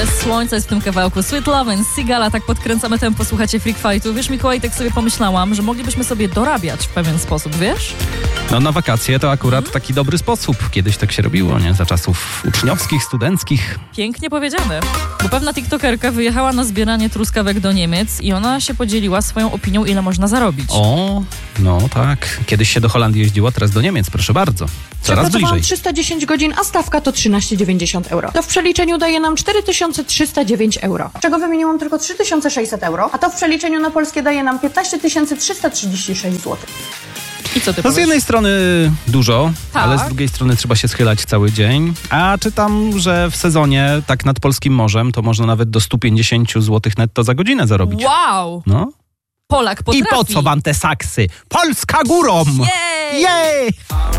Jest słońce, jest w tym kawałku Sweet Love and Sigala, tak podkręcamy tempo, słuchacie Freak Fightu. Wiesz, Mikołaj, tak sobie pomyślałam, że moglibyśmy sobie dorabiać w pewien sposób, wiesz? No na wakacje to akurat taki dobry sposób. Kiedyś tak się robiło, nie? Za czasów uczniowskich, studenckich. Pięknie powiedziane. Bo pewna tiktokerka wyjechała na zbieranie truskawek do Niemiec i ona się podzieliła swoją opinią, ile można zarobić. O, no tak. Kiedyś się do Holandii jeździło, teraz do Niemiec, proszę bardzo. Coraz bliżej. 310 godzin, a stawka to 13,90 euro. To w przeliczeniu daje nam 4309 euro. Czego wymieniłam tylko 3600 euro, a to w przeliczeniu na polskie daje nam 15336 zł. I co ty No z powiesz? jednej strony dużo, Tak. ale z drugiej strony trzeba się schylać cały dzień. A czytam, że w sezonie, tak nad polskim morzem, to można nawet do 150 zł netto za godzinę zarobić. Wow! No. Polak I potrafi. po co wam te saksy? Polska górą! Jej! Jej!